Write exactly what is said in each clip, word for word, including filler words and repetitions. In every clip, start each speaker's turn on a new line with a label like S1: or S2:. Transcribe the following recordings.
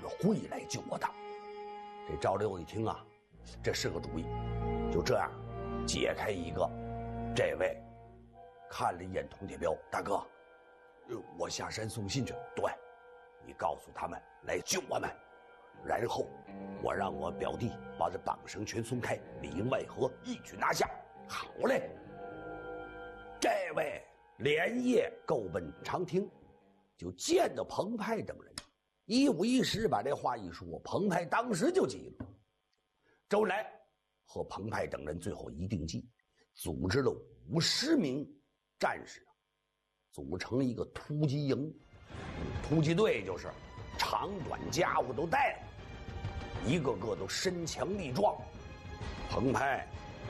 S1: 们会来救我的。这赵六一听啊，这是个主意，就这样解开一个。这位看了一眼铜铁镖，大哥，我下山送信去。对，你告诉他们来救我们，然后我让我表弟把这绑绳全松开，里应外合，一举拿下。好嘞。这位连夜够奔长汀，就见到彭湃等人，一五一十把这话一说，彭湃当时就急了。周恩来和彭湃等人最后一定计，组织了五十名战士，组成了一个突击营，突击队就是长短家伙都带了，一个个都身强力壮。彭湃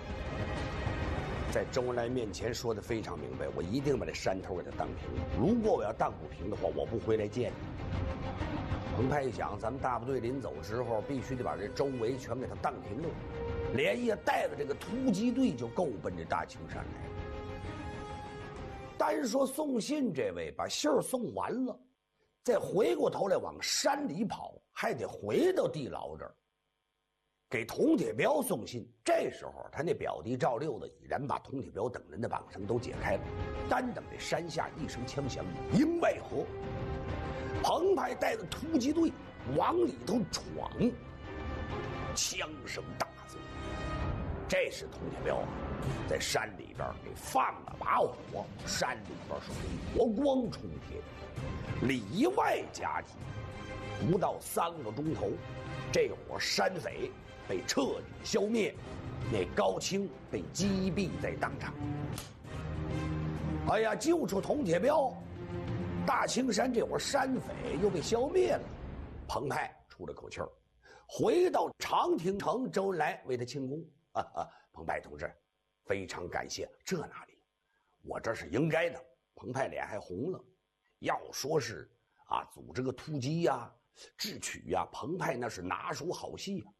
S1: 在周恩来面前说的非常明白，我一定把这山头给他荡平，如果我要荡不平的话，我不回来见你。彭湃一想，咱们大部队临走之后必须得把这周围全给他荡平了，连夜带着这个突击队就够奔着大青山来了。单说送信这位把信儿送完了，再回过头来往山里跑，还得回到地牢这儿给铜铁镖送信。这时候他那表弟赵六的已然把铜铁镖等人的绑绳都解开了，单等这山下一声枪响，里应外合，彭湃带着突击队往里头闯，枪声大作。这时铜铁镖啊在山里边给放了把火，山里边是火光冲天，里外夹击，不到三个钟头，这伙山匪被彻底消灭，那高清被击毙在当场。哎呀，救出铜铁镖，大青山这伙山匪又被消灭了。彭湃出了口气儿，回到长汀城，周恩来为他庆功。啊啊，彭湃同志，非常感谢。这哪里，我这是应该的。彭湃脸还红了。要说是啊，组织个突击呀、啊、智取呀、啊，彭湃那是拿手好戏啊。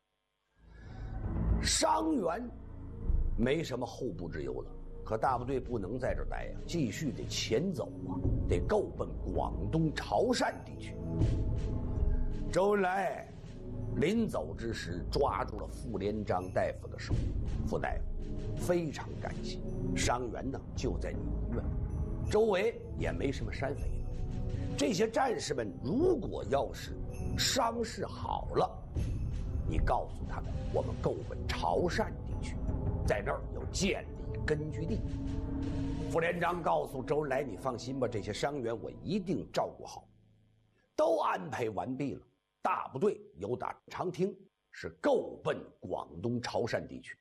S1: 伤员没什么后顾之忧了，可大部队不能在这儿待呀，继续得前走啊，得够奔广东潮汕地区。周恩来临走之时抓住了傅连璋大夫的手，傅大夫非常感谢，伤员呢就在你医院，周围也没什么山匪了，这些战士们如果要是伤势好了，你告诉他们我们够奔潮汕地区，在那儿要建立根据地。傅连璋告诉周恩来，你放心吧，这些伤员我一定照顾好。都安排完毕了，大部队由打长汀是够奔广东潮汕地区。